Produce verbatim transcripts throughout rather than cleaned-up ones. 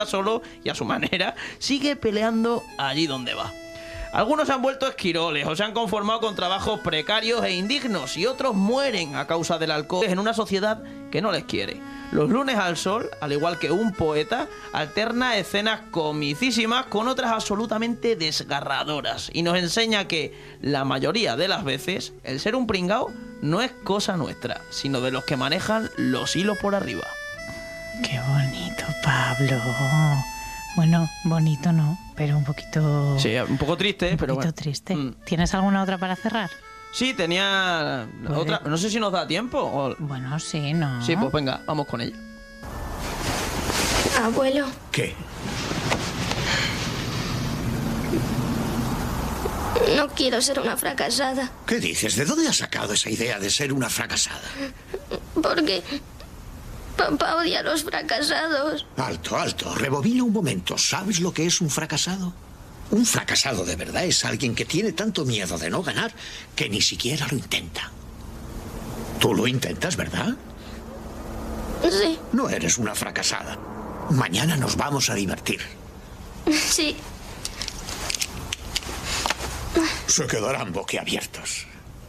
solo y a su manera sigue peleando allí donde va. Algunos se han vuelto esquiroles o se han conformado con trabajos precarios e indignos y otros mueren a causa del alcohol en una sociedad que no les quiere. Los lunes al sol, al igual que un poeta, alterna escenas comicísimas con otras absolutamente desgarradoras y nos enseña que la mayoría de las veces el ser un pringao no es cosa nuestra, sino de los que manejan los hilos por arriba. Qué bonito, Pablo. Bueno, bonito no, pero un poquito... Sí, un poco triste, un pero poquito bueno. triste. Mm. ¿Tienes alguna otra para cerrar? Sí, tenía Puede. otra. No sé si nos da tiempo. O... Bueno, sí, ¿no? Sí, pues venga, vamos con ella. Abuelo, ¿Qué? no quiero ser una fracasada. ¿Qué dices? ¿De dónde has sacado esa idea de ser una fracasada? Porque papá odia a los fracasados. Alto, alto. Rebobina un momento. ¿Sabes lo que es un fracasado? Un fracasado de verdad es alguien que tiene tanto miedo de no ganar que ni siquiera lo intenta. Tú lo intentas, ¿verdad? Sí, No eres una fracasada. Mañana nos vamos a divertir. sí. Se quedarán boquiabiertos.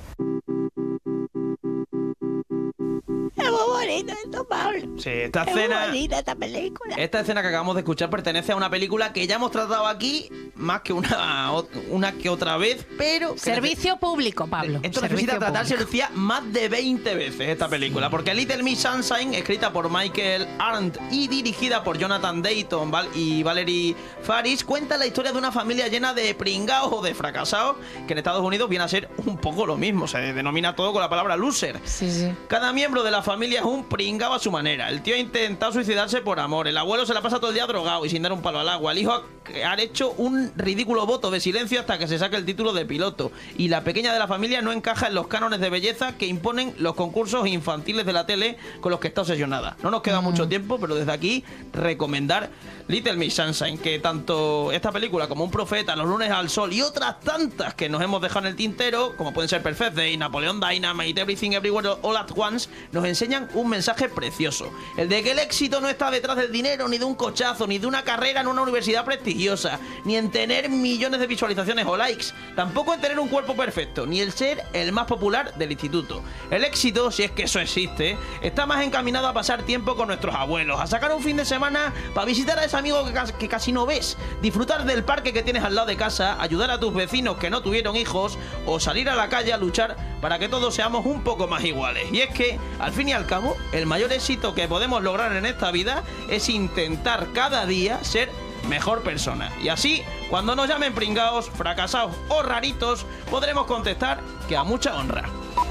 Es muy bonito esto, Pablo. Sí, esta Es escena. muy bonita esta película. Esta escena que acabamos de escuchar pertenece a una película que ya hemos tratado aquí más que una, una que otra vez, pero... que Servicio público, Pablo. Esto Servicio necesita tratarse, público. decía, más de veinte veces esta película, porque Little Miss Sunshine, escrita por Michael Arndt y dirigida por Jonathan Dayton Val y Valerie Faris, cuenta la historia de una familia llena de pringaos o de fracasados, que en Estados Unidos viene a ser un poco lo mismo, se denomina todo con la palabra loser. Sí, sí. Cada miembro de la familia es un pringao a su manera. El tío ha intentado suicidarse por amor, el abuelo se la pasa todo el día drogado y sin dar un palo al agua, el hijo ha, ha hecho un ridículo voto de silencio hasta que se saque el título de piloto, y la pequeña de la familia no encaja en los cánones de belleza que imponen los concursos infantiles de la tele con los que está obsesionada. No nos queda mm. mucho tiempo, pero desde aquí recomendar Little Miss Sunshine, que tanto esta película como Un profeta, Los lunes al sol y otras tantas que nos hemos dejado en el tintero, como pueden ser Perfect Day, Napoleon Dynamite, Everything Everywhere All at Once, nos enseñan un mensaje precioso, el de que el éxito no está detrás del dinero, ni de un cochazo, ni de una carrera en una universidad prestigiosa, ni en tener millones de visualizaciones o likes, tampoco en tener un cuerpo perfecto, ni el ser el más popular del instituto. El éxito, si es que eso existe, está más encaminado a pasar tiempo con nuestros abuelos, a sacar un fin de semana para visitar a ese amigo que, que casi no ves, disfrutar del parque que tienes al lado de casa, ayudar a tus vecinos que no tuvieron hijos, o salir a la calle a luchar para que todos seamos un poco más iguales. Y es que, al fin y al cabo, el mayor éxito que podemos lograr en esta vida es intentar cada día ser mejor persona. Y así, cuando nos llamen pringaos, fracasados o raritos, podremos contestar que a mucha honra.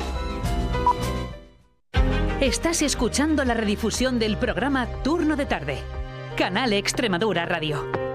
Estás escuchando la redifusión del programa Turno de Tarde. Canal Extremadura Radio.